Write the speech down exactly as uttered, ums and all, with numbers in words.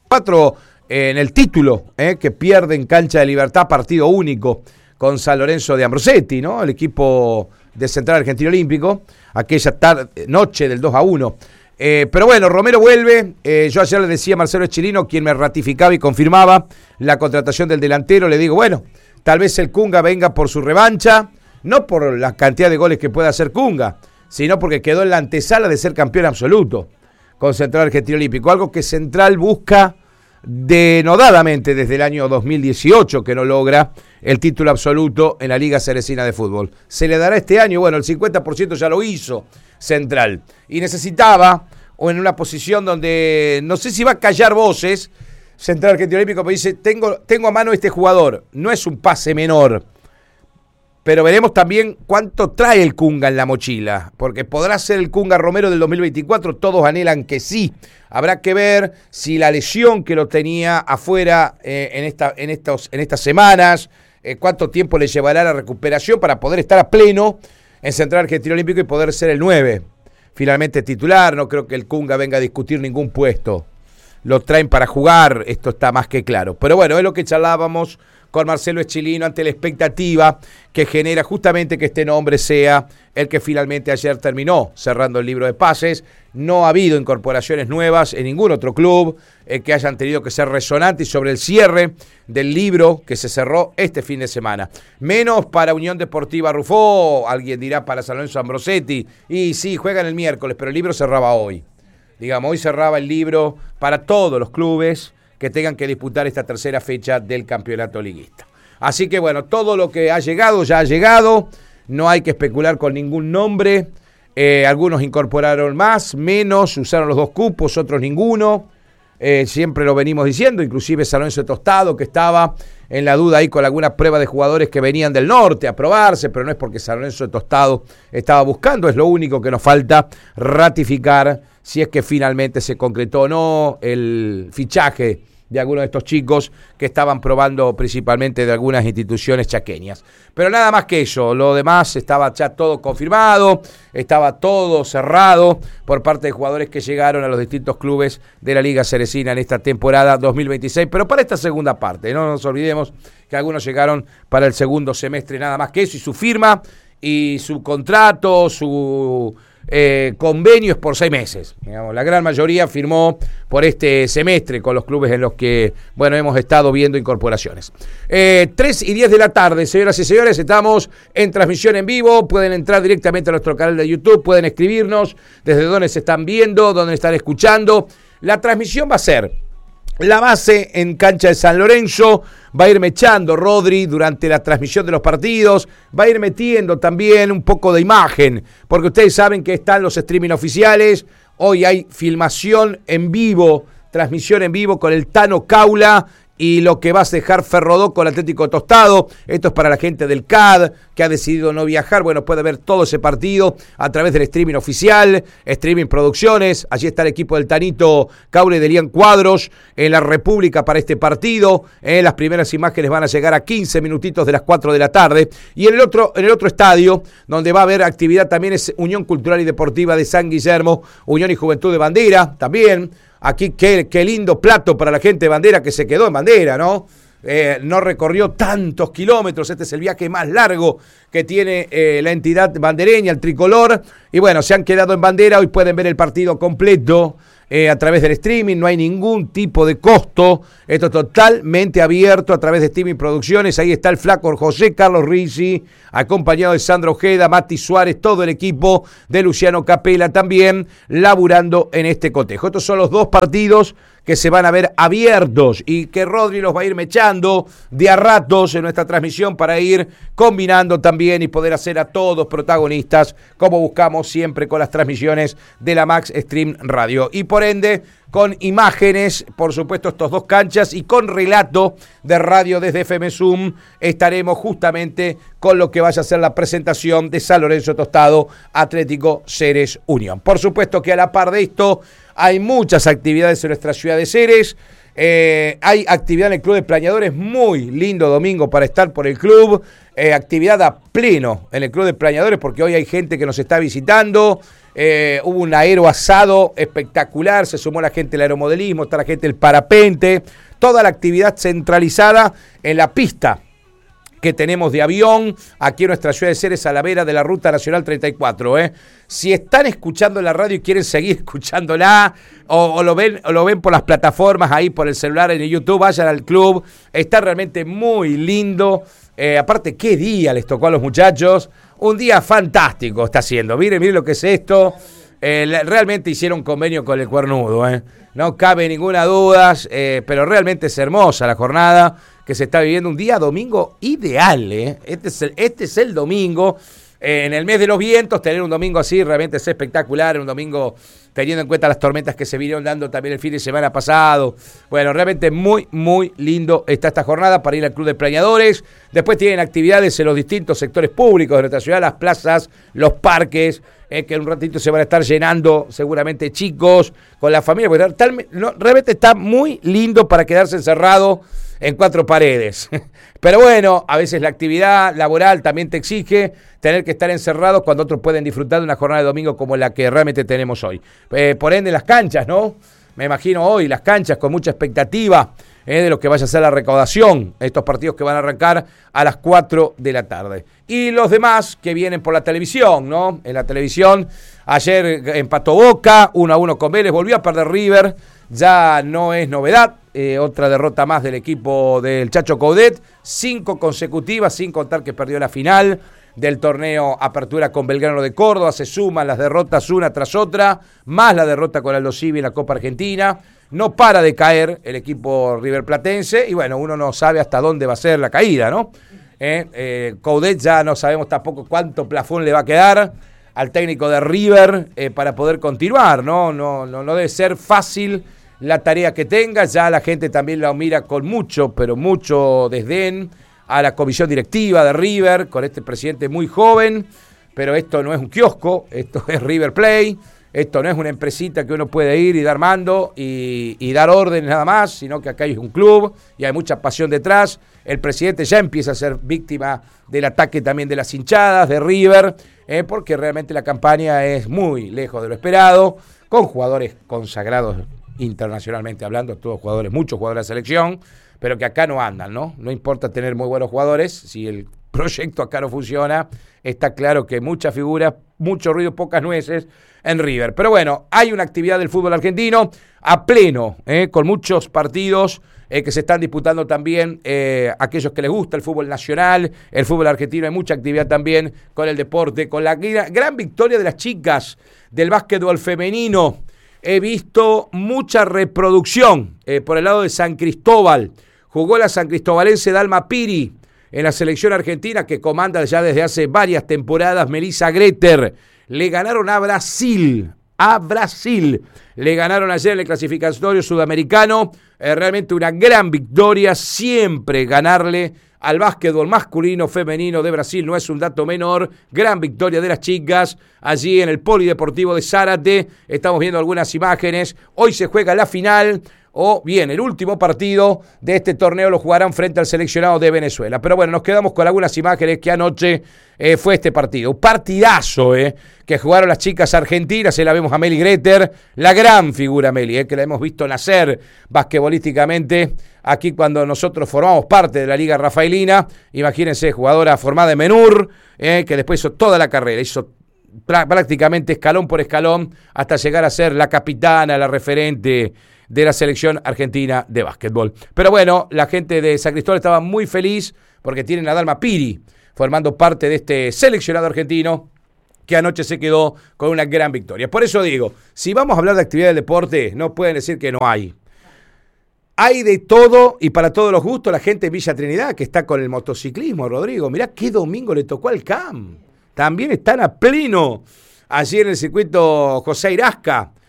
cuatro en el título, eh, que pierde en Cancha de Libertad, partido único con San Lorenzo de Ambrosetti, ¿no? El equipo de Central Argentino Olímpico, aquella tarde, noche del dos a uno. Eh, pero bueno, Romero vuelve. Eh, yo ayer le decía a Marcelo Eschilino, quien me ratificaba y confirmaba la contratación del delantero, le digo, bueno, tal vez el Kunga venga por su revancha, no por la cantidad de goles que pueda hacer Kunga, sino porque quedó en la antesala de ser campeón absoluto con Central Argentino Olímpico, algo que Central busca denodadamente desde el año dos mil dieciocho, que no logra el título absoluto en la Liga Ceresina de Fútbol. ¿Se le dará este año? Bueno, el cincuenta por ciento ya lo hizo Central. Y necesitaba, o en una posición donde no sé si va a callar voces, Central Argentino Olímpico me dice, tengo, tengo a mano este jugador. No es un pase menor, pero veremos también cuánto trae el Kunga en la mochila, porque podrá ser el Kunga Romero del dos mil veinticuatro, todos anhelan que sí. Habrá que ver si la lesión que lo tenía afuera eh, en, esta, en, estos, en estas semanas, eh, cuánto tiempo le llevará la recuperación para poder estar a pleno en Central Argentino Olímpico y poder ser el nueve. Finalmente titular, no creo que el Kunga venga a discutir ningún puesto. Lo traen para jugar, esto está más que claro. Pero bueno, es lo que charlábamos con Marcelo Eschilino ante la expectativa que genera justamente que este nombre sea el que finalmente ayer terminó cerrando el libro de pases. No ha habido incorporaciones nuevas en ningún otro club eh, que hayan tenido que ser resonantes sobre el cierre del libro que se cerró este fin de semana. Menos para Unión Deportiva Rufó, alguien dirá para San Lorenzo Ambrosetti, y sí, juegan el miércoles, pero el libro cerraba hoy. Digamos, hoy cerraba el libro para todos los clubes que tengan que disputar esta tercera fecha del campeonato liguista. Así que bueno, todo lo que ha llegado ya ha llegado, no hay que especular con ningún nombre, eh, algunos incorporaron más, menos, usaron los dos cupos, otros ninguno, eh, siempre lo venimos diciendo, inclusive San Lorenzo de Tostado, que estaba en la duda ahí con alguna prueba de jugadores que venían del norte a probarse, pero no es porque San Lorenzo de Tostado estaba buscando, es lo único que nos falta ratificar si es que finalmente se concretó o no el fichaje de algunos de estos chicos que estaban probando principalmente de algunas instituciones chaqueñas. Pero nada más que eso, lo demás estaba ya todo confirmado, estaba todo cerrado por parte de jugadores que llegaron a los distintos clubes de la Liga Ceresina en esta temporada dos mil veintiséis, pero para esta segunda parte, no nos olvidemos que algunos llegaron para el segundo semestre, nada más que eso, y su firma y su contrato, su Eh, convenios por seis meses. Digamos, la gran mayoría firmó por este semestre con los clubes en los que, bueno, hemos estado viendo incorporaciones. Eh, tres y diez de la tarde, señoras y señores, estamos en transmisión en vivo. Pueden entrar directamente a nuestro canal de YouTube, pueden escribirnos desde dónde se están viendo, dónde están escuchando. La transmisión va a ser la base en Cancha de San Lorenzo, va a ir mechando Rodri durante la transmisión de los partidos, va a ir metiendo también un poco de imagen, porque ustedes saben que están los streaming oficiales, hoy hay filmación en vivo, transmisión en vivo con el Tano Caula y lo que va a dejar Ferrodó con el Atlético Tostado. Esto es para la gente del C A D que ha decidido no viajar. Bueno, puede ver todo ese partido a través del streaming oficial, streaming producciones. Allí está el equipo del Tanito Caule de Elian Cuadros en la República para este partido. Eh, las primeras imágenes van a llegar a quince minutitos de las cuatro de la tarde. Y en el otro, en el otro estadio, donde va a haber actividad también, es Unión Cultural y Deportiva de San Guillermo, Unión y Juventud de Bandera, también. Aquí, qué, qué lindo plato para la gente de Bandera que se quedó en Bandera, ¿no? Eh, no recorrió tantos kilómetros, este es el viaje más largo que tiene eh, la entidad bandereña, el tricolor, y bueno, se han quedado en Bandera, hoy pueden ver el partido completo eh, a través del streaming, no hay ningún tipo de costo, esto es totalmente abierto a través de Streaming Producciones, ahí está el flaco José Carlos Rizzi, acompañado de Sandro Ojeda, Mati Suárez, todo el equipo de Luciano Capela también, laburando en este cotejo. Estos son los dos partidos que se van a ver abiertos y que Rodri los va a ir mechando de a ratos en nuestra transmisión para ir combinando también y poder hacer a todos protagonistas como buscamos siempre con las transmisiones de la Max Stream Radio. Y por ende, con imágenes, por supuesto, estos dos canchas y con relato de radio desde F M Zoom, estaremos justamente con lo que vaya a ser la presentación de San Lorenzo Tostado Atlético Ceres Unión. Por supuesto que a la par de esto, hay muchas actividades en nuestra ciudad de Ceres. Eh, hay actividad en el Club de Plañadores, muy lindo domingo para estar por el club. Eh, actividad a pleno en el Club de Plañadores porque hoy hay gente que nos está visitando. Eh, hubo un aeroasado espectacular, se sumó la gente del aeromodelismo, está la gente del parapente, toda la actividad centralizada en la pista que tenemos de avión aquí en nuestra ciudad de Ceres, a la vera de la Ruta Nacional treinta y cuatro. ¿eh? Si están escuchando la radio y quieren seguir escuchándola, o, o, lo ven, o lo ven por las plataformas, ahí por el celular, en el YouTube, vayan al club. Está realmente muy lindo. Eh, aparte, qué día les tocó a los muchachos. Un día fantástico está haciendo. Miren, miren lo que es esto. Eh, realmente hicieron convenio con el Cuernudo. ¿eh? No cabe ninguna duda, eh, pero realmente es hermosa la jornada que se está viviendo, un día domingo ideal, ¿eh? Este es el, este es el domingo, eh, en el mes de los vientos, tener un domingo así realmente es espectacular, un domingo teniendo en cuenta las tormentas que se vinieron dando también el fin de semana pasado. Bueno, realmente muy, muy lindo está esta jornada para ir al Club de Planeadores. Después tienen actividades en los distintos sectores públicos de nuestra ciudad, las plazas, los parques, eh, que en un ratito se van a estar llenando seguramente chicos, con la familia, porque tal, no, realmente está muy lindo para quedarse encerrado en cuatro paredes. Pero bueno, a veces la actividad laboral también te exige tener que estar encerrados cuando otros pueden disfrutar de una jornada de domingo como la que realmente tenemos hoy. Eh, por ende, las canchas, ¿no? Me imagino hoy las canchas con mucha expectativa eh, de lo que vaya a ser la recaudación, estos partidos que van a arrancar a las cuatro de la tarde. Y los demás que vienen por la televisión, ¿no? En la televisión, ayer empató Boca, uno a uno con Vélez, volvió a perder River, ya no es novedad. Eh, otra derrota más del equipo del Chacho Coudet, cinco consecutivas, sin contar que perdió la final del torneo Apertura con Belgrano de Córdoba. Se suman las derrotas una tras otra, más la derrota con Aldo Civi en la Copa Argentina. No para de caer el equipo riverplatense y bueno, uno no sabe hasta dónde va a ser la caída, ¿no? Eh, eh, Coudet ya no sabemos tampoco cuánto plafón le va a quedar al técnico de River eh, para poder continuar, ¿no? No, no, no debe ser fácil la tarea que tenga, ya la gente también la mira con mucho, pero mucho desdén a la comisión directiva de River, con este presidente muy joven, pero esto no es un kiosco, esto es River Play, esto no es una empresita que uno puede ir y dar mando y, y dar órdenes nada más, sino que acá hay un club y hay mucha pasión detrás. El presidente ya empieza a ser víctima del ataque también de las hinchadas de River, eh, porque realmente la campaña es muy lejos de lo esperado, con jugadores consagrados internacionalmente hablando, todos jugadores, muchos jugadores de selección, pero que acá no andan, ¿no? No importa tener muy buenos jugadores, si el proyecto acá no funciona, está claro que muchas figuras, mucho ruido, pocas nueces en River. Pero bueno, hay una actividad del fútbol argentino a pleno, ¿eh? Con muchos partidos eh, que se están disputando también, eh, aquellos que les gusta el fútbol nacional, el fútbol argentino, hay mucha actividad también con el deporte, con la gran victoria de las chicas del básquetbol femenino. He visto mucha reproducción eh, por el lado de San Cristóbal. Jugó la San Cristobalense Dalma Piri en la selección argentina que comanda ya desde hace varias temporadas Melissa Greter. Le ganaron a Brasil, a Brasil. Le ganaron ayer en el clasificatorio sudamericano. Eh, realmente una gran victoria, siempre ganarle al básquetbol masculino, femenino de Brasil no es un dato menor. Gran victoria de las chicas allí en el Polideportivo de Zárate. Estamos viendo algunas imágenes. Hoy se juega la final, o bien el último partido de este torneo lo jugarán frente al seleccionado de Venezuela. Pero bueno, nos quedamos con algunas imágenes que anoche eh, fue este partido. Un partidazo eh, que jugaron las chicas argentinas. Ahí la vemos a Meli Greter, la gran figura Meli, eh, que la hemos visto nacer basquetbolísticamente aquí cuando nosotros formamos parte de la Liga Rafaelina. Imagínense, jugadora formada en Menur, eh, que después hizo toda la carrera, hizo prácticamente escalón por escalón hasta llegar a ser la capitana, la referente de la selección argentina de básquetbol. Pero bueno, la gente de San Cristóbal estaba muy feliz porque tienen a Dalma Piri formando parte de este seleccionado argentino que anoche se quedó con una gran victoria. Por eso digo, si vamos a hablar de actividad del deporte, no pueden decir que no hay. Hay de todo y para todos los gustos. La gente de Villa Trinidad que está con el motociclismo, Rodrigo, mirá qué domingo le tocó al C A M. También están a pleno allí en el circuito José Irasca,